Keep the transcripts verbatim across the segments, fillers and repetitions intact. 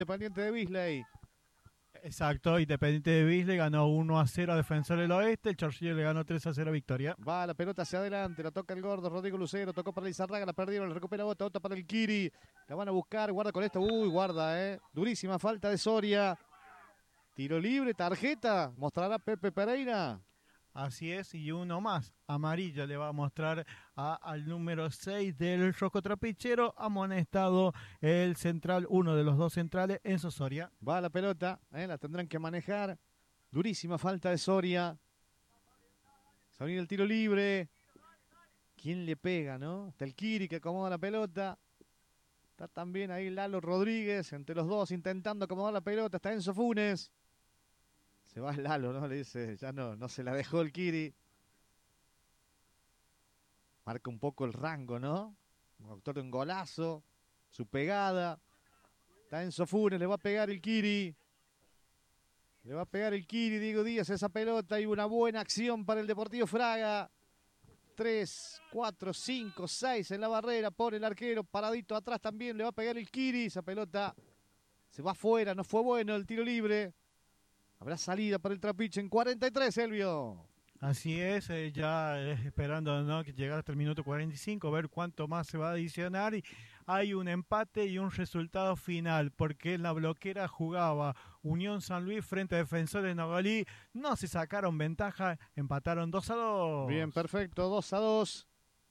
Independiente de Beasley. Exacto, Independiente de Beasley ganó uno a cero a Defensor del Oeste, el Chorrillo le ganó tres a cero a Victoria. Va la pelota hacia adelante, la toca el gordo Rodrigo Lucero, tocó para Lizarraga, la perdieron, la recupera Bota, Bota para el Kiri. La van a buscar, guarda con esto, uy, guarda, eh. Durísima falta de Soria. Tiro libre, tarjeta, mostrará Pepe Pereira. Así es, y uno más, amarilla le va a mostrar a, al número seis del Rojo Trapichero, amonestado el central, uno de los dos centrales, Enzo Soria. Va la pelota, eh, la tendrán que manejar. Durísima falta de Soria. Se va a venir el tiro libre. ¿Quién le pega, no? Está el Kiri que acomoda la pelota. Está también ahí Lalo Rodríguez, entre los dos intentando acomodar la pelota. Está Enzo Funes. Se va el Lalo, ¿no? Le dice, ya no, no se la dejó el Kiri. Marca un poco el rango, ¿no? Un autor de un golazo. Su pegada. Está Enzo Funes, le va a pegar el Kiri. Le va a pegar el Kiri, Diego Díaz, esa pelota. Y una buena acción para el Deportivo Fraga. tres, cuatro, cinco, seis en la barrera. Pone el arquero paradito atrás también. Le va a pegar el Kiri. Esa pelota se va afuera. No fue bueno el tiro libre. Habrá salida para el Trapiche en cuarenta y tres, Elvio. Así es, eh, ya eh, esperando, ¿no?, que llegara hasta el minuto cuarenta y cinco, ver cuánto más se va a adicionar. Y hay un empate y un resultado final, porque en la bloquera jugaba Unión San Luis frente a Defensores de Nogolí. No se sacaron ventaja, empataron dos a dos. Bien, perfecto, dos a dos.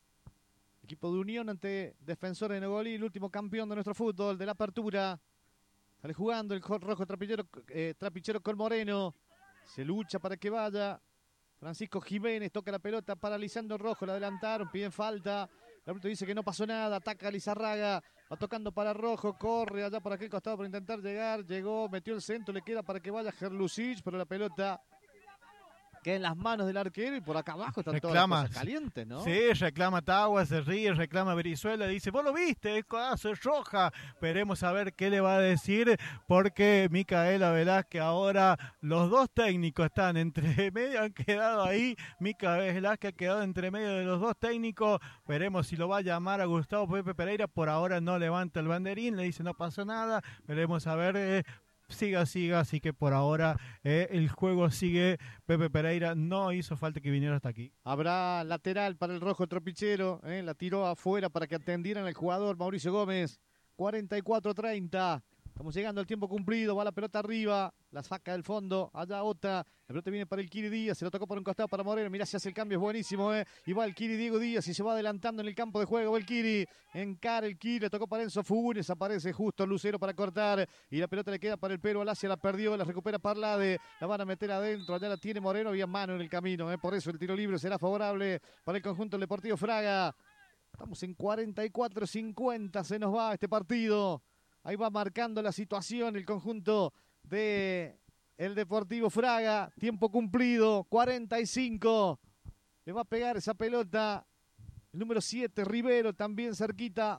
Equipo de Unión ante Defensores de Nogolí, el último campeón de nuestro fútbol, de la apertura. Sale jugando el rojo trapichero, eh, trapichero con Moreno. Se lucha para que vaya. Francisco Jiménez toca la pelota para Lisandro Rojo. La adelantaron, piden falta. El árbitro dice que no pasó nada. Ataca a Lizarraga. Va tocando para Rojo. Corre allá por aquel costado para intentar llegar. Llegó, metió el centro. Le queda para que vaya Gerlusic. Pero la pelota queda en las manos del arquero. Y por acá abajo están Reclama, todas las cosas calientes, ¿no? Sí, reclama Tagua, se ríe, reclama Brizuela, dice, vos lo viste, es codazo, es roja. Veremos a ver qué le va a decir, porque Micaela Velázquez ahora, los dos técnicos están entre medio, han quedado ahí. Micaela Velázquez ha quedado entre medio de los dos técnicos. Veremos si lo va a llamar a Gustavo Pepe Pereira. Por ahora no levanta el banderín, le dice no pasó nada. Veremos a ver. Eh, Siga, siga, así que por ahora eh, el juego sigue. Pepe Pereira no hizo falta que viniera hasta aquí. Habrá lateral para el rojo tropichero, eh, la tiró afuera para que atendieran al jugador Mauricio Gómez. cuarenta y cuatro treinta. Estamos llegando al tiempo cumplido, va la pelota arriba, la saca del fondo, allá Ota, la pelota viene para el Kiri Díaz, se lo tocó por un costado para Moreno, mirá si hace el cambio, es buenísimo, eh. Y va el Kiri Diego Díaz y se va adelantando en el campo de juego, va el Kiri, encara el Kiri, le tocó para Enzo Funes, aparece justo Lucero para cortar, y la pelota le queda para el Pero Alasia, la perdió, la recupera Parlade, la van a meter adentro, allá la tiene Moreno, había mano en el camino, eh. Por eso el tiro libre será favorable para el conjunto del Deportivo Fraga. Estamos en cuarenta y cuatro cincuenta, se nos va este partido. Ahí va marcando la situación el conjunto de el Deportivo Fraga. Tiempo cumplido, cuarenta y cinco. Le va a pegar esa pelota el número siete, Rivero, también cerquita.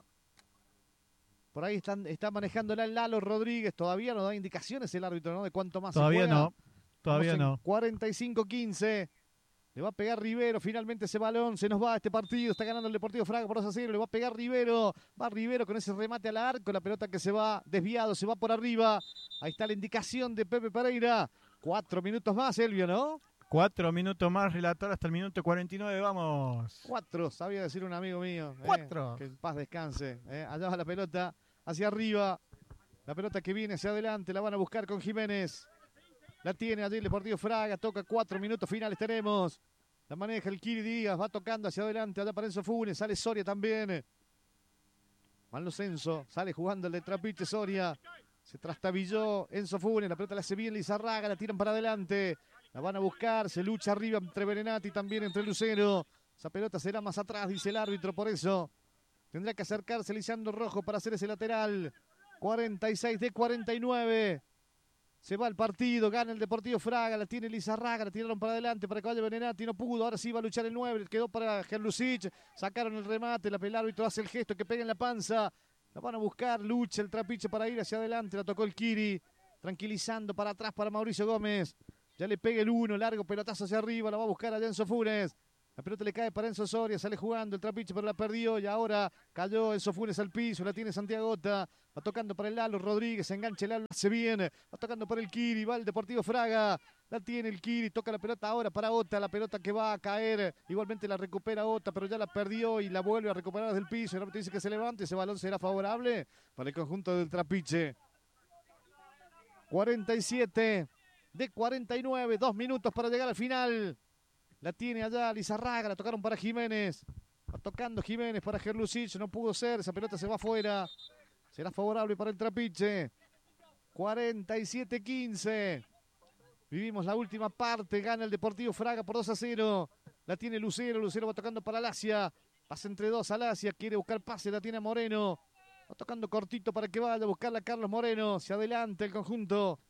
Por ahí están, está manejándola el Lalo Rodríguez. Todavía no da indicaciones el árbitro, ¿no? De cuánto más Todavía se juega. no, todavía no. cuarenta y cinco quince. Le va a pegar Rivero, finalmente ese balón, se nos va este partido, está ganando el Deportivo Fraga por dos a cero, le va a pegar Rivero, va Rivero con ese remate al arco, la pelota que se va desviado, se va por arriba, ahí está la indicación de Pepe Pereira, cuatro minutos más, Elvio, ¿no? Cuatro minutos más, relator, hasta el minuto cuarenta y nueve, vamos. Cuatro, sabía decir un amigo mío. Cuatro. Eh, que en paz descanse, eh. Allá va la pelota, hacia arriba, la pelota que viene hacia adelante, la van a buscar con Jiménez. La tiene allí el Deportivo Fraga, toca cuatro minutos finales tenemos. La maneja el Kiri Díaz, va tocando hacia adelante, allá para Enzo Funes, sale Soria también. Manlos Enzo, sale jugando el de Trapiche Soria. Se trastabilló Enzo Funes, la pelota la hace bien Lizarraga, la tiran para adelante. La van a buscar, se lucha arriba entre Berenati y también entre Lucero. Esa pelota será más atrás, dice el árbitro, por eso tendrá que acercarse Lisandro Rojo para hacer ese lateral. cuarenta y seis de cuarenta y nueve. Se va el partido, gana el Deportivo Fraga, la tiene Lizarraga, la tiraron para adelante para que vaya Berenati, no pudo, ahora sí va a luchar el nueve, quedó para Gerlusic, sacaron el remate, la, el árbitro hace el gesto que pega en la panza, la van a buscar, lucha el Trapiche para ir hacia adelante, la tocó el Kiri, tranquilizando para atrás para Mauricio Gómez, ya le pega el uno, largo pelotazo hacia arriba, la va a buscar a Enzo Funes, La pelota le cae para Enzo Soria, sale jugando el Trapiche, pero la perdió y ahora cayó Enzo Funes al piso, la tiene Santiago Ota, va tocando para el Lalo Rodríguez, engancha el Lalo, hace bien, va tocando para el Kiri, va el Deportivo Fraga, la tiene el Kiri, toca la pelota ahora para Ota, la pelota que va a caer, igualmente la recupera Ota, pero ya la perdió y la vuelve a recuperar desde el piso, y ahora dice que se levante, ese balón será favorable para el conjunto del Trapiche. cuarenta y siete de cuarenta y nueve, dos minutos para llegar al final. La tiene allá Lizarraga, la tocaron para Jiménez. Va tocando Jiménez para Gerlucic, no pudo ser, esa pelota se va afuera. Será favorable para el Trapiche. cuarenta y siete quince. Vivimos la última parte, gana el Deportivo Fraga por dos a cero. La tiene Lucero, Lucero va tocando para Lacia. Pasa entre dos a Lacia, quiere buscar pase, la tiene a Moreno. Va tocando cortito para que vaya a buscarla Carlos Moreno. Hacia adelante el conjunto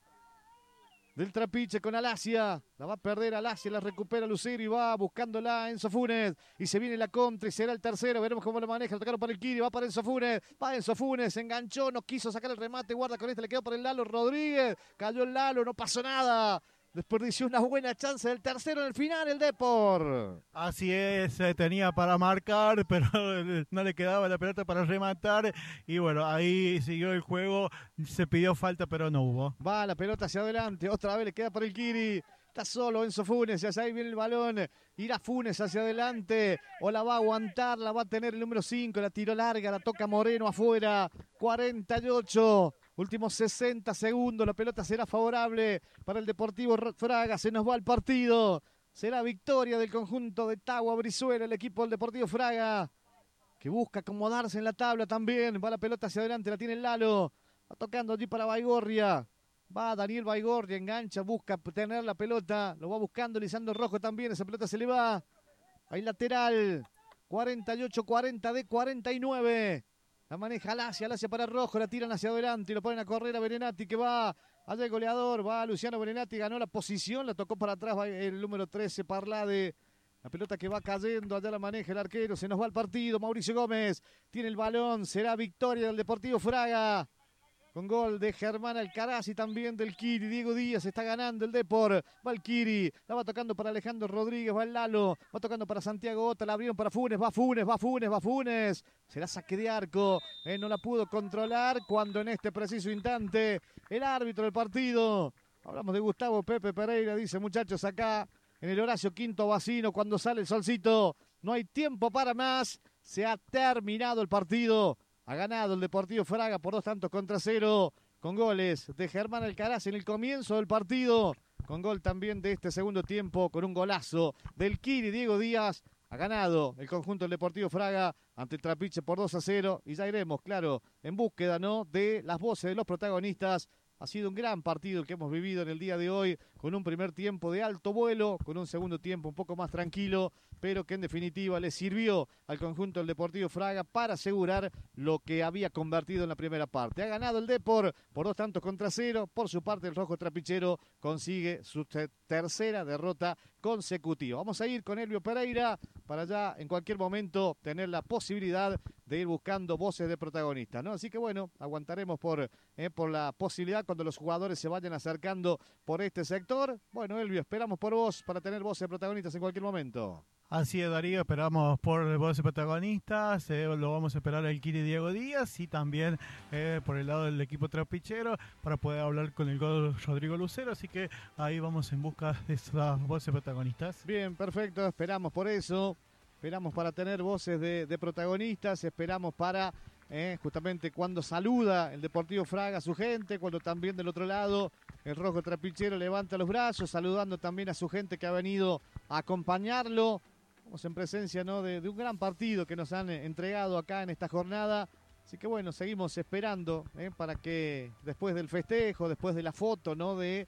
del Trapiche con Alacia, la va a perder Alacia, la recupera Lucero y va buscándola Enzo Funes, y se viene la contra y será el tercero, veremos cómo lo maneja, lo tocaron para el Kiri, va para Enzo Funes, va Enzo Funes, se enganchó, no quiso sacar el remate, guarda con este, le quedó para el Lalo Rodríguez, cayó el Lalo, no pasó nada. Desperdició una buena chance del tercero en el final, el Depor. Así es, eh, tenía para marcar, pero no le quedaba la pelota para rematar. Y bueno, ahí siguió el juego, se pidió falta, pero no hubo. Va la pelota hacia adelante, otra vez le queda para el Kiri. Está solo Enzo Funes, y allá ahí viene el balón. Irá Funes hacia adelante, o la va a aguantar, la va a tener el número cinco, la tiró larga, la toca Moreno afuera. cuarenta y ocho. Últimos sesenta segundos, la pelota será favorable para el Deportivo Fraga, se nos va el partido. Será victoria del conjunto de Tagua Brizuela, el equipo del Deportivo Fraga, que busca acomodarse en la tabla también. Va la pelota hacia adelante, la tiene el Lalo, va tocando allí para Baigorria. Va Daniel Baigorria, engancha, busca tener la pelota, lo va buscando Lisandro Rojo también, esa pelota se le va. Ahí lateral, cuarenta y ocho cuarenta de cuarenta y nueve. La maneja Lacia, Lacia para Rojo, la tiran hacia adelante y lo ponen a correr a Berenati, que va allá el goleador, va Luciano Berenati, ganó la posición, la tocó para atrás, va el número trece, Parlade. La pelota que va cayendo, allá la maneja el arquero, se nos va el partido, Mauricio Gómez tiene el balón, será victoria del Deportivo Fraga. Con gol de Germán Alcaraz y también del Kiri. Diego Díaz está ganando el Depor. Va el Kiri. La va tocando para Alejandro Rodríguez. Va el Lalo. Va tocando para Santiago Ota. La abrieron para Funes. Va Funes, va Funes, va Funes. Será saque de arco. Él no la pudo controlar cuando en este preciso instante el árbitro del partido. Hablamos de Gustavo Pepe Pereira. Dice, muchachos, acá en el Horacio Quinto Bacino, cuando sale el solcito, no hay tiempo para más. Se ha terminado el partido. Ha ganado el Deportivo Fraga por dos tantos contra cero, con goles de Germán Alcaraz en el comienzo del partido, con gol también de este segundo tiempo, con un golazo del Kiri Diego Díaz. Ha ganado el conjunto del Deportivo Fraga ante el Trapiche por dos a cero, y ya iremos, claro, en búsqueda, ¿no?, de las voces de los protagonistas. Ha sido un gran partido el que hemos vivido en el día de hoy, con un primer tiempo de alto vuelo, con un segundo tiempo un poco más tranquilo, pero que en definitiva le sirvió al conjunto del Deportivo Fraga para asegurar lo que había convertido en la primera parte. Ha ganado el Depor por dos tantos contra cero. Por su parte, el rojo trapichero consigue su tercera derrota consecutiva. Vamos a ir con Elvio Pereira para ya en cualquier momento tener la posibilidad de ir buscando voces de protagonistas, ¿no? Así que bueno, aguantaremos por, eh, por la posibilidad cuando los jugadores se vayan acercando por este sector. Bueno, Elvio, esperamos por vos para tener voces de protagonistas en cualquier momento. Así es, Darío, esperamos por voces protagonistas, eh, lo vamos a esperar al Kiri Diego Díaz y también eh, por el lado del equipo trapichero para poder hablar con el gol Rodrigo Lucero, así que ahí vamos en busca de esas voces protagonistas. Bien, perfecto, esperamos por eso, esperamos para tener voces de, de protagonistas, esperamos para eh, justamente cuando saluda el Deportivo Fraga a su gente, cuando también del otro lado el rojo trapichero levanta los brazos, saludando también a su gente que ha venido a acompañarlo. Estamos en presencia, ¿no?, de, de un gran partido que nos han entregado acá en esta jornada. Así que bueno, seguimos esperando ¿eh? para que después del festejo, después de la foto, ¿no?, de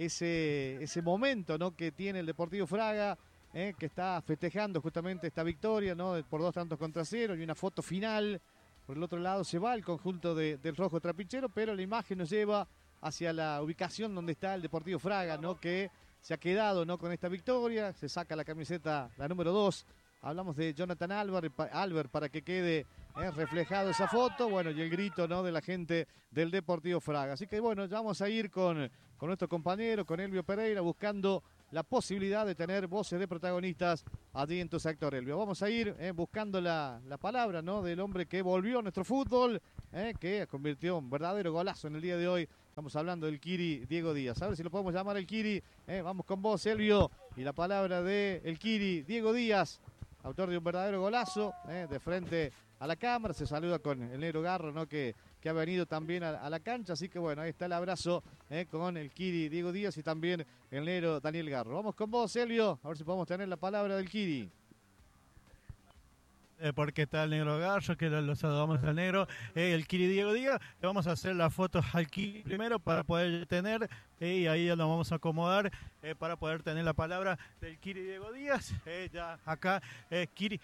ese, ese momento, ¿no?, que tiene el Deportivo Fraga, ¿eh? que está festejando justamente esta victoria, ¿no?, por dos tantos contra cero, y una foto final. Por el otro lado se va el conjunto de, del rojo trapichero, pero la imagen nos lleva hacia la ubicación donde está el Deportivo Fraga, ¿no?, que se ha quedado, ¿no?, con esta victoria. Se saca la camiseta, la número dos. Hablamos de Jonathan Albert, Albert para que quede eh, reflejado esa foto. Bueno, y el grito, ¿no?, de la gente del Deportivo Fraga. Así que bueno, ya vamos a ir con, con nuestro compañero, con Elvio Pereira, buscando la posibilidad de tener voces de protagonistas allí en tu sector, Elvio. Vamos a ir eh, buscando la, la palabra, ¿no?, del hombre que volvió a nuestro fútbol, eh, que convirtió un verdadero golazo en el día de hoy. Estamos hablando del Kiri Diego Díaz. A ver si lo podemos llamar el Kiri. Eh, vamos con vos, Elvio. Y la palabra de el Kiri Diego Díaz, autor de un verdadero golazo, eh, de frente a la cámara. Se saluda con el negro Garro, ¿no?, que, que ha venido también a, a la cancha. Así que bueno, ahí está el abrazo eh, con el Kiri Diego Díaz y también el negro Daniel Garro. Vamos con vos, Elvio. A ver si podemos tener la palabra del Kiri. Eh, porque está el negro Garro, que lo, lo saludamos al negro, eh, el Kiri Diego Díaz. Le vamos a hacer las fotos al Kiri primero para poder tener, eh, y ahí ya lo vamos a acomodar eh, para poder tener la palabra del Kiri Diego Díaz. Eh, ya acá, eh, Kiri,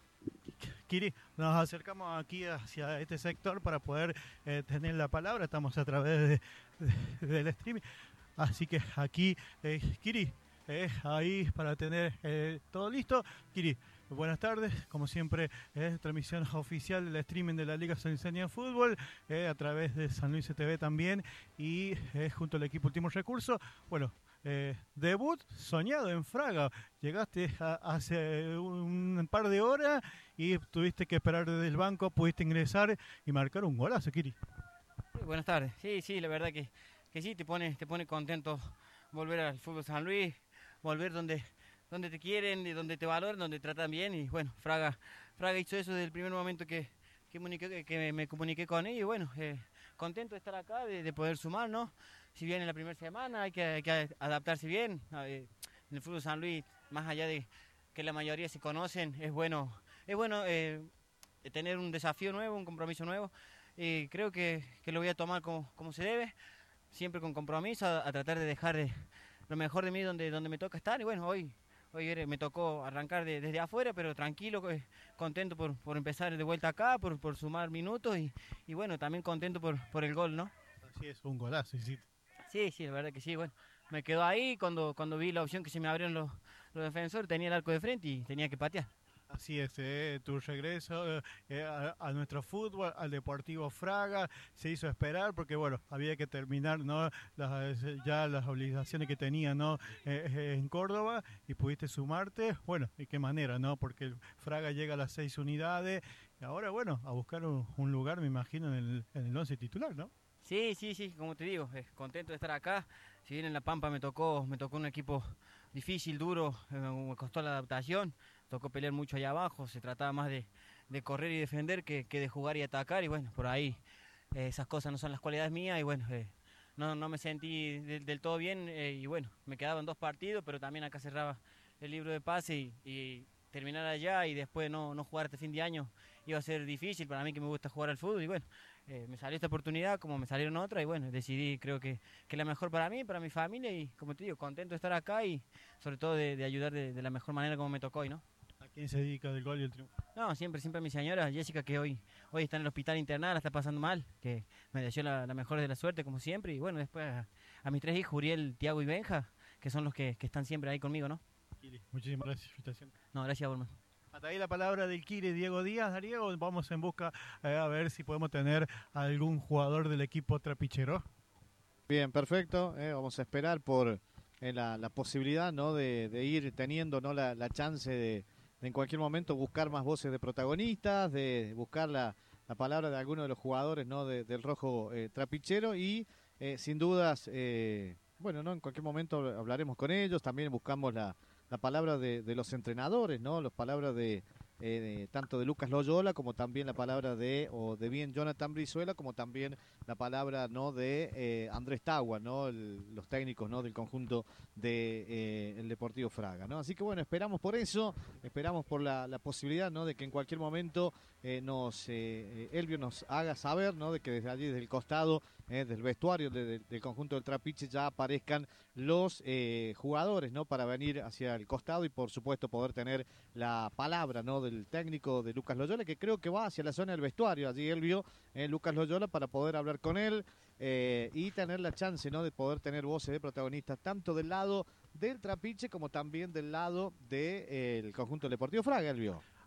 Kiri, nos acercamos aquí hacia este sector para poder eh, tener la palabra. Estamos a través de, de, del streaming, así que aquí, eh, Kiri, eh, ahí para tener eh, todo listo. Kiri, buenas tardes, como siempre, eh, transmisión oficial del streaming de la Liga Sanluiseña de Fútbol, eh, a través de San Luis T V también, y eh, junto al equipo Último Recurso. Bueno, eh, debut soñado en Fraga. Llegaste a, hace un, un par de horas y tuviste que esperar desde el banco, pudiste ingresar y marcar un golazo, Kiri. Sí, buenas tardes. Sí, sí, la verdad que, que sí, te pone, te pone contento volver al fútbol San Luis, volver donde... donde te quieren, donde te valoran, donde te tratan bien. Y bueno, Fraga, Fraga hizo eso desde el primer momento que, que, comuniqué, que me comuniqué con ellos. Y bueno, eh, contento de estar acá, de, de poder sumar, ¿no? Si bien en la primera semana hay que, hay que adaptarse bien. Eh, en el fútbol San Luis, más allá de que la mayoría se conocen, es bueno, es bueno eh, tener un desafío nuevo, un compromiso nuevo. Y creo que, que lo voy a tomar como, como se debe, siempre con compromiso, a, a tratar de dejar de, lo mejor de mí donde, donde me toca estar. Y bueno, hoy... Hoy me tocó arrancar de, desde afuera, pero tranquilo, eh, contento por, por empezar de vuelta acá, por, por sumar minutos y, y bueno, también contento por, por el gol, ¿no? Así es, un golazo, sí. Sí, sí, la verdad que sí, bueno, me quedó ahí cuando, cuando vi la opción que se me abrieron los, los defensores, tenía el arco de frente y tenía que patear. Así es, eh, tu regreso eh, a, a nuestro fútbol, al Deportivo Fraga, se hizo esperar porque bueno, había que terminar, ¿no?, las, ya las obligaciones que tenía, ¿no?, eh, en Córdoba, y pudiste sumarte. Bueno, ¿de qué manera, no? Porque el Fraga llega a las seis unidades y ahora, bueno, a buscar un, un lugar, me imagino, en el, en el once titular, ¿no? Sí, sí, sí, como te digo, eh, contento de estar acá. Si bien en La Pampa me tocó, me tocó un equipo difícil, duro, eh, me costó la adaptación, tocó pelear mucho allá abajo, se trataba más de, de correr y defender que, que de jugar y atacar, y bueno, por ahí eh, esas cosas no son las cualidades mías, y bueno, eh, no, no me sentí del, del todo bien, eh, y bueno, me quedaban dos partidos, pero también acá cerraba el libro de pase, y, y terminar allá y después no, no jugar este fin de año iba a ser difícil para mí, que me gusta jugar al fútbol. Y bueno, eh, me salió esta oportunidad como me salieron otras, y bueno, decidí, creo que, que la mejor para mí, para mi familia, y como te digo, contento de estar acá y sobre todo de, de ayudar de, de la mejor manera como me tocó hoy, ¿no? ¿A quién se dedica del gol y el triunfo? No, siempre, siempre a mi señora Jessica, que hoy, hoy está en el hospital internada, la está pasando mal, que me deseó la, la mejor de la suerte como siempre. Y bueno, después a, a mis tres hijos, Uriel, Tiago y Benja, que son los que, que están siempre ahí conmigo, ¿no? Kiri, muchísimas gracias. Felicitaciones. No, gracias, Borman. Hasta ahí la palabra del Kiri Diego Díaz. Darío, vamos en busca eh, a ver si podemos tener algún jugador del equipo trapichero. Bien, perfecto. Eh, vamos a esperar por eh, la, la posibilidad, ¿no?, de, de ir teniendo, ¿no?, la, la chance de, de en cualquier momento buscar más voces de protagonistas, de buscar la, la palabra de alguno de los jugadores, ¿no?, de, del rojo eh, trapichero, y eh, sin dudas, eh, bueno, ¿no?, en cualquier momento hablaremos con ellos. También buscamos la, la palabra de, de los entrenadores, ¿no?, las palabras de, eh, de tanto de Lucas Loyola, como también la palabra de, o de bien Jonathan Brizuela, como también la palabra, ¿no?, de eh, Andrés Tagua, ¿no?, el, los técnicos, ¿no?, del conjunto de eh, el Deportivo Fraga, ¿no? Así que bueno, esperamos por eso, esperamos por la, la posibilidad, ¿no?, de que en cualquier momento eh, nos eh, Elvio nos haga saber, ¿no?, de que desde allí, desde el costado eh, del vestuario de, de, del conjunto del Trapiche, ya aparezcan los eh, jugadores, ¿no?, para venir hacia el costado y por supuesto poder tener la palabra, ¿no?, del técnico de Lucas Loyola, que creo que va hacia la zona del vestuario. Allí Elvio, eh, Lucas Loyola, para poder hablar con él eh, y tener la chance, ¿no?, de poder tener voces de protagonistas tanto del lado del Trapiche como también del lado del de, eh, conjunto deportivo Fraga, Elvio.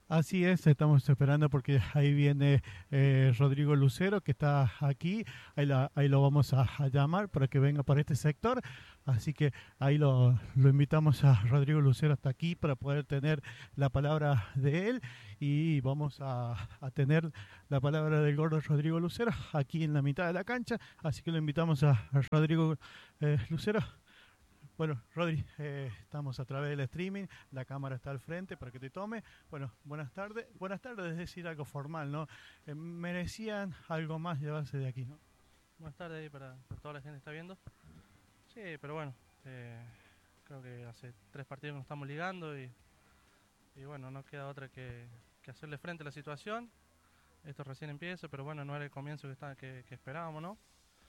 Así es, estamos esperando porque ahí viene eh, Rodrigo Lucero, que está aquí, ahí, la, ahí lo vamos a, a llamar para que venga para este sector, así que ahí lo, lo invitamos a Rodrigo Lucero hasta aquí para poder tener la palabra de él, y vamos a, a tener la palabra del gordo Rodrigo Lucero aquí en la mitad de la cancha, así que lo invitamos a, a Rodrigo eh, Lucero. Bueno, Rodri, eh, estamos a través del streaming, la cámara está al frente para que te tome. Bueno, buenas tardes. Buenas tardes es decir algo formal, ¿no? Eh, merecían algo más llevarse de aquí, ¿no? Buenas tardes ahí para, para toda la gente que está viendo. Sí, pero bueno, eh, creo que hace tres partidos que nos estamos ligando y, y bueno, no queda otra que, que hacerle frente a la situación. Esto recién empieza, pero bueno, no era el comienzo que, está, que, que esperábamos, ¿no?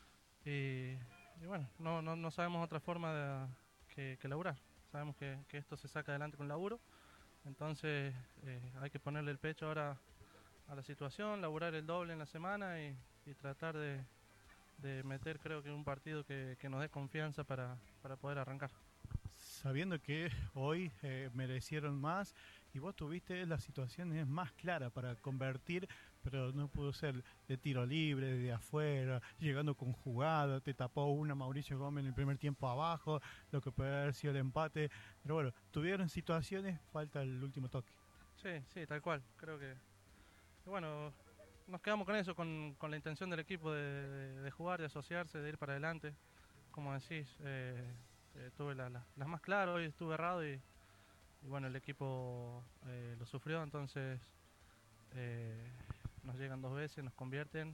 Y... Y bueno, no, no, no sabemos otra forma de, que, que laburar. Sabemos que, que esto se saca adelante con laburo. Entonces eh, hay que ponerle el pecho ahora a la situación, laburar el doble en la semana y, y tratar de, de meter, creo que un partido que, que nos dé confianza para, para poder arrancar. Sabiendo que hoy eh, merecieron más y vos tuviste las situaciones más claras para convertir, pero no pudo ser de tiro libre, de afuera, llegando con jugada, te tapó una Mauricio Gómez en el primer tiempo abajo, lo que puede haber sido el empate, pero bueno, tuvieron situaciones, falta el último toque. Sí, sí, tal cual, creo que, que bueno, nos quedamos con eso, con, con la intención del equipo de, de, de jugar, de asociarse, de ir para adelante, como decís, eh, eh, tuve la, la, las más claras, hoy estuve errado y, y bueno, el equipo eh, lo sufrió, entonces eh, nos llegan dos veces, nos convierten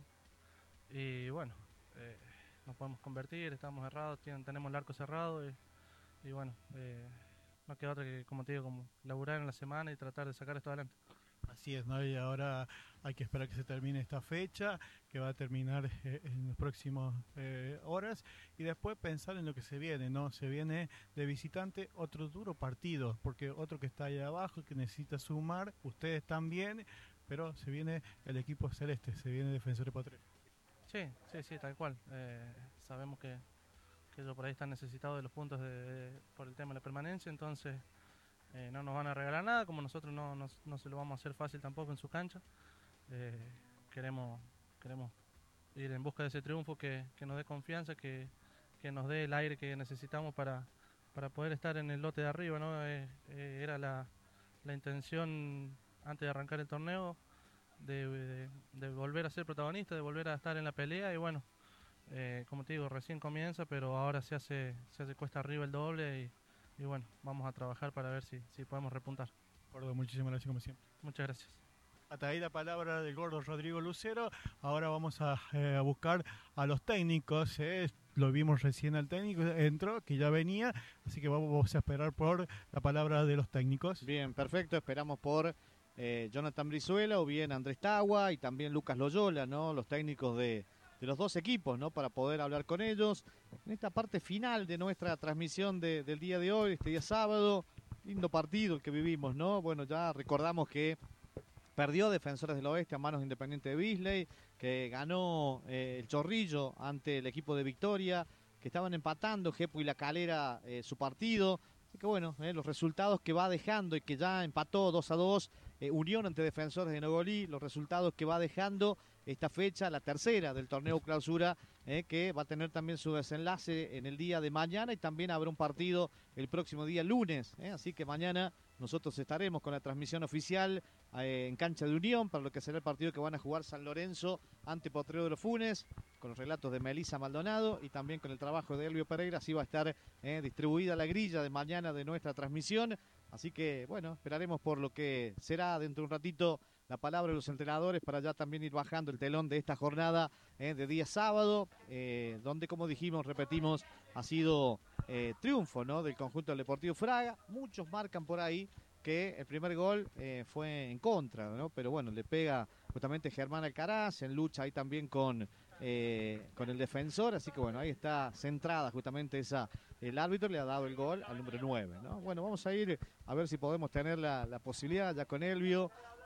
y bueno, eh, nos podemos convertir, estamos errados, tienen, tenemos el arco cerrado y, y bueno, eh, no queda otra que, como te digo, como laburar en la semana y tratar de sacar esto adelante. Así es, ¿no? Y ahora hay que esperar que se termine esta fecha, que va a terminar eh, en las próximas eh, horas, y después pensar en lo que se viene, ¿no? Se viene de visitante otro duro partido, porque otro que está ahí abajo, que necesita sumar, ustedes también, pero se viene el equipo celeste, se viene Defensores Potrero. Sí, sí, sí, tal cual. Eh, sabemos que, que ellos por ahí están necesitados de los puntos de, de, por el tema de la permanencia, entonces... Eh, no nos van a regalar nada, como nosotros no, no, no se lo vamos a hacer fácil tampoco en su cancha. Eh, queremos, queremos ir en busca de ese triunfo que, que nos dé confianza, que, que nos dé el aire que necesitamos para, para poder estar en el lote de arriba, ¿no? Eh, eh, era la, la intención antes de arrancar el torneo de, de, de volver a ser protagonista, de volver a estar en la pelea y bueno, eh, como te digo, recién comienza, pero ahora se hace, se hace cuesta arriba el doble y Y bueno, vamos a trabajar para ver si, si podemos repuntar. Gordo, muchísimas gracias como siempre. Muchas gracias. Hasta ahí la palabra del gordo Rodrigo Lucero. Ahora vamos a, eh, a buscar a los técnicos. Eh. Lo vimos recién al técnico, entró, que ya venía. Así que vamos a esperar por la palabra de los técnicos. Bien, perfecto. Esperamos por eh, Jonathan Brizuela o bien Andrés Tagua y también Lucas Loyola, ¿no? Los técnicos de... de los dos equipos, ¿no? Para poder hablar con ellos en esta parte final de nuestra transmisión de, del día de hoy, este día sábado. Lindo partido el que vivimos, ¿no? Bueno, ya recordamos que perdió Defensores del Oeste a manos de Independiente de Beasley, que ganó eh, el Chorrillo ante el equipo de Victoria, que estaban empatando Jepo y La Calera eh, su partido. Así que bueno, eh, los resultados que va dejando y que ya empató dos a dos eh, Unión ante Defensores de Nogolí, los resultados que va dejando esta fecha, la tercera del torneo clausura, eh, que va a tener también su desenlace en el día de mañana y también habrá un partido el próximo día lunes, eh, así que mañana nosotros estaremos con la transmisión oficial eh, en cancha de Unión para lo que será el partido que van a jugar San Lorenzo ante Potrero de los Funes, con los relatos de Melissa Maldonado y también con el trabajo de Elvio Pereira. Así va a estar eh, distribuida la grilla de mañana de nuestra transmisión, así que bueno, esperaremos por lo que será dentro de un ratito la palabra de los entrenadores para ya también ir bajando el telón de esta jornada eh, de día sábado, eh, donde como dijimos, repetimos, ha sido eh, triunfo, ¿no? Del conjunto del Deportivo Fraga. Muchos marcan por ahí que el primer gol eh, fue en contra, ¿no? Pero bueno, le pega justamente Germán Alcaraz, en lucha ahí también con, eh, con el defensor, así que bueno, ahí está centrada justamente esa, el árbitro le ha dado el gol al número nueve, ¿no? Bueno, vamos a ir a ver si podemos tener la, la posibilidad ya con Elvio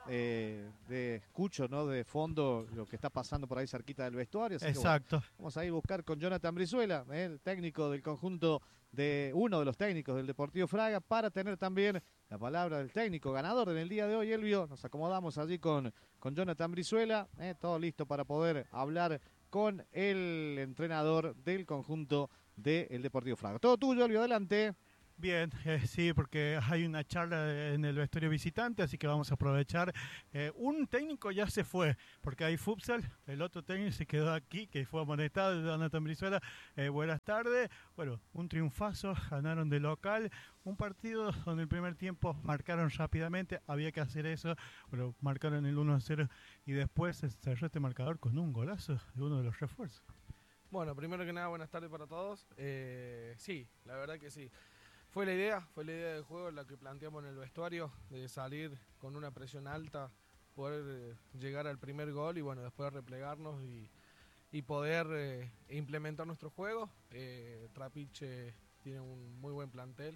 eh, de escucho, ¿no? De fondo lo que está pasando por ahí cerquita del vestuario. Así Exacto. Que, bueno, vamos a ir a buscar con Jonathan Brizuela, eh, el técnico del conjunto de uno de los técnicos del Deportivo Fraga, para tener también la palabra del técnico ganador en el día de hoy, Elvio. Nos acomodamos allí con, con Jonathan Brizuela, eh, todo listo para poder hablar con el entrenador del conjunto del Deportivo Fraga. Todo tuyo, Elvio, adelante. Bien, eh, sí, porque hay una charla en el vestuario visitante, así que vamos a aprovechar. Eh, un técnico ya se fue, porque hay futsal, el otro técnico se quedó aquí, que fue amonestado, Jonathan Brizuela. Eh, buenas tardes. Bueno, un triunfazo, ganaron de local, un partido donde el primer tiempo marcaron rápidamente, había que hacer eso, pero marcaron el uno a cero y después se cerró este marcador con un golazo de uno de los refuerzos. Bueno, primero que nada, buenas tardes para todos. Eh, sí, la verdad que sí. Fue la idea, fue la idea del juego la que planteamos en el vestuario, de salir con una presión alta, poder eh, llegar al primer gol y bueno, después replegarnos y, y poder eh, implementar nuestro juego. Eh, Trapiche tiene un muy buen plantel,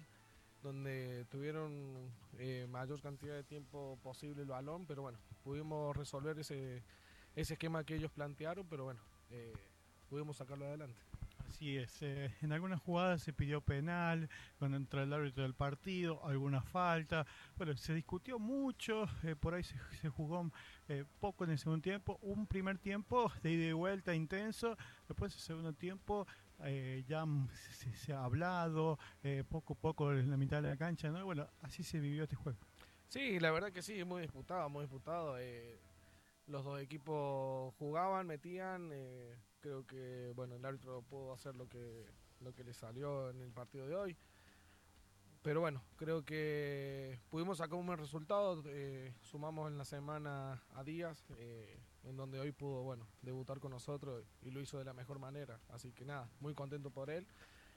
donde tuvieron eh, mayor cantidad de tiempo posible el balón, pero bueno, pudimos resolver ese, ese esquema que ellos plantearon, pero bueno, eh, pudimos sacarlo adelante. Así es, eh, en algunas jugadas se pidió penal cuando entró el árbitro del partido, alguna falta, bueno, se discutió mucho, eh, por ahí se, se jugó eh, poco en el segundo tiempo, un primer tiempo de ida y vuelta intenso, después el segundo tiempo eh, ya se, se ha hablado, eh, poco a poco en la mitad de la cancha, ¿no? Bueno, así se vivió este juego. Sí, la verdad que sí, muy disputado, muy disputado. Eh, los dos equipos jugaban, metían. Eh, creo que bueno, el árbitro pudo hacer lo que lo que le salió en el partido de hoy. Pero bueno, creo que pudimos sacar un buen resultado. Eh, sumamos en la semana a Díaz, eh, en donde hoy pudo bueno debutar con nosotros y lo hizo de la mejor manera. Así que nada, muy contento por él.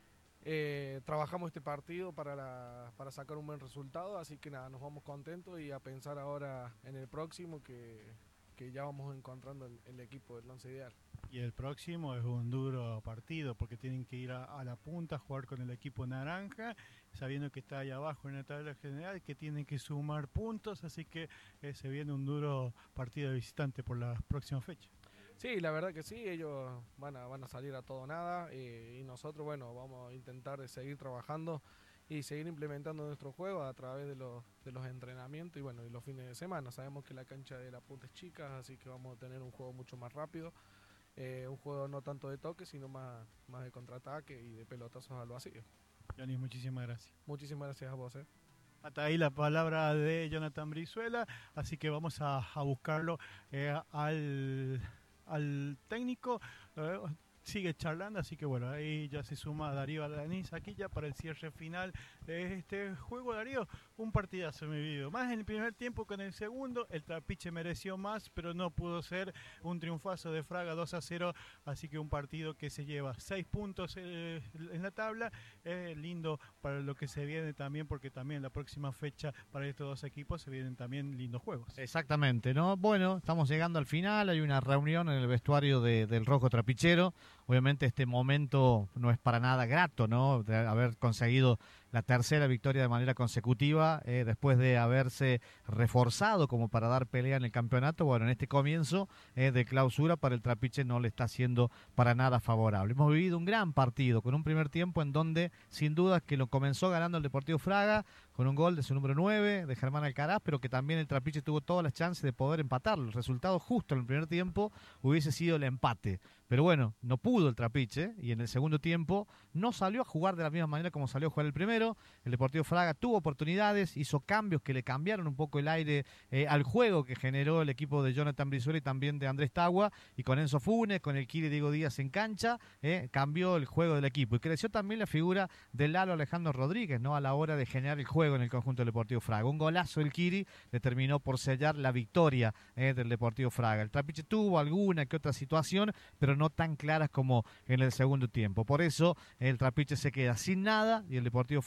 Eh, trabajamos este partido para, la, para sacar un buen resultado, así que nada, nos vamos contentos y a pensar ahora en el próximo que, que ya vamos encontrando el, el equipo del once ideal. Y el próximo es un duro partido porque tienen que ir a, a la punta, jugar con el equipo naranja, sabiendo que está ahí abajo en la tabla general, que tienen que sumar puntos, así que eh, se viene un duro partido de visitante por la próxima fecha. Sí, la verdad que sí, ellos van a, van a salir a todo o nada eh, y nosotros, bueno, vamos a intentar seguir trabajando y seguir implementando nuestro juego a través de los, de los entrenamientos y bueno, y los fines de semana. Sabemos que la cancha de la punta es chica, así que vamos a tener un juego mucho más rápido, eh, un juego no tanto de toque, sino más, más de contraataque y de pelotazos al vacío. Yanis, muchísimas gracias. Muchísimas gracias a vos. Eh. Hasta ahí la palabra de Jonathan Brizuela, así que vamos a, a buscarlo eh, al... al técnico, eh, sigue charlando, así que bueno, ahí ya se suma Darío Alaniz aquí ya para el cierre final de este juego. Darío, un partidazo en mi video, más en el primer tiempo que en el segundo. El Trapiche mereció más, pero no pudo ser. Un triunfazo de Fraga dos a cero, así que un partido que se lleva seis puntos eh, en la tabla, eh, lindo para lo que se viene también, porque también la próxima fecha para estos dos equipos se vienen también lindos juegos. Exactamente, ¿no? Bueno, estamos llegando al final, hay una reunión en el vestuario de, del Rojo Trapichero. Obviamente este momento no es para nada grato, ¿no? De haber conseguido la tercera victoria de manera consecutiva, eh, después de haberse reforzado como para dar pelea en el campeonato. Bueno, en este comienzo eh, de clausura para el Trapiche no le está siendo para nada favorable. Hemos vivido un gran partido con un primer tiempo en donde sin duda que lo comenzó ganando el Deportivo Fraga con un gol de su número nueve, de Germán Alcaraz, pero que también el Trapiche tuvo todas las chances de poder empatarlo. El resultado justo en el primer tiempo hubiese sido el empate. Pero bueno, no pudo el Trapiche y en el segundo tiempo no salió a jugar de la misma manera como salió a jugar el primero. El Deportivo Fraga tuvo oportunidades, hizo cambios que le cambiaron un poco el aire eh, al juego que generó el equipo de Jonathan Brizuela y también de Andrés Tagua, y con Enzo Funes, con el Kiri Diego Díaz en cancha, eh, cambió el juego del equipo. Y creció también la figura de Lalo Alejandro Rodríguez, ¿no? A la hora de generar el juego en el conjunto del Deportivo Fraga. Un golazo del Kiri le terminó por sellar la victoria eh, del Deportivo Fraga. El Trapiche tuvo alguna que otra situación, pero no tan claras como en el segundo tiempo. Por eso el Trapiche se queda sin nada y el Deportivo Fraga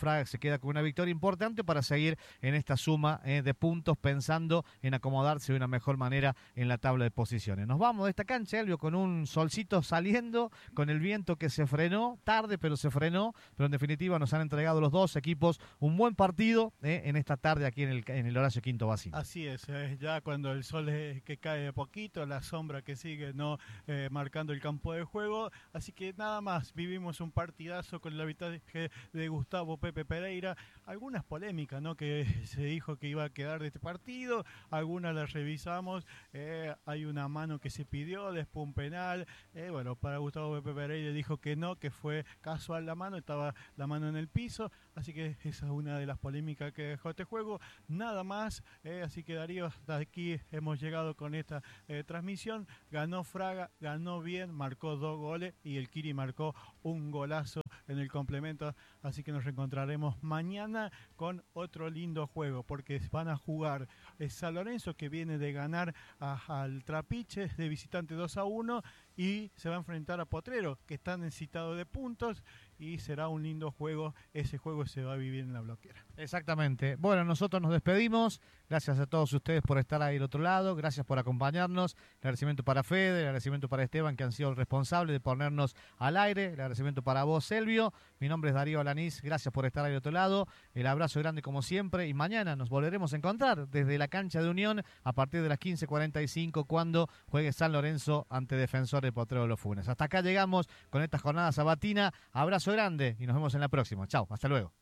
Fraga se queda con una victoria importante para seguir en esta suma eh, de puntos, pensando en acomodarse de una mejor manera en la tabla de posiciones. Nos vamos de esta cancha, Elvio, con un solcito saliendo, con el viento que se frenó, tarde pero se frenó, pero en definitiva nos han entregado los dos equipos un buen partido eh, en esta tarde aquí en el, en el Horacio Quinto Bacín. Así es, eh, ya cuando el sol es que cae de poquito, la sombra que sigue no eh, marcando el campo de juego, así que nada más, vivimos un partidazo con el arbitraje de Gustavo Pepe Pereira, algunas polémicas, ¿no?, que se dijo que iba a quedar de este partido, algunas las revisamos, eh, hay una mano que se pidió, después un penal, eh, bueno, para Gustavo Pepe Pereira dijo que no, que fue casual la mano, estaba la mano en el piso, así que esa es una de las polémicas que dejó este juego, nada más, eh, así que Darío, hasta aquí hemos llegado con esta eh, transmisión, ganó Fraga, ganó bien, marcó dos goles y el Kiri marcó un golazo en el complemento, así que nos reencontraremos mañana con otro lindo juego, porque van a jugar eh, San Lorenzo, que viene de ganar a, al Trapiche de visitante dos a uno, y se va a enfrentar a Potrero, que está necesitado de puntos, y será un lindo juego. Ese juego se va a vivir en la Bloquera. Exactamente. Bueno, nosotros nos despedimos. Gracias a todos ustedes por estar ahí del otro lado. Gracias por acompañarnos. El agradecimiento para Fede, el agradecimiento para Esteban, que han sido el responsable de ponernos al aire. El agradecimiento para vos, Selvio. Mi nombre es Darío Alanís. Gracias por estar ahí del otro lado. El abrazo grande como siempre. Y mañana nos volveremos a encontrar desde la cancha de Unión a partir de las quince cuarenta y cinco, cuando juegue San Lorenzo ante Defensor de Potrero de los Funes. Hasta acá llegamos con esta jornada sabatina. Abrazo grande y nos vemos en la próxima. Chao, hasta luego.